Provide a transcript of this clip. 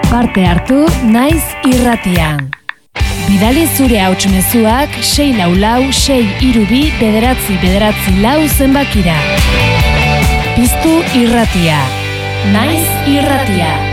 Parte hartu Naiz Irratian. Bidali zure hauts-mezuak 644-632-944 zenbakira. Piztu Irratia. Naiz Irratia.